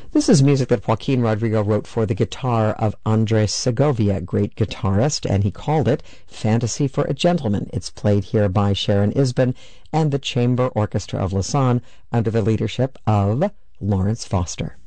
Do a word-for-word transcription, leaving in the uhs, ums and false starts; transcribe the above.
This is music that Joaquin Rodrigo wrote for the guitar of Andres Segovia, great guitarist, and he called it Fantasy for a Gentleman. It's played here by Sharon Isbin and the Chamber Orchestra of Lausanne under the leadership of Lawrence Foster.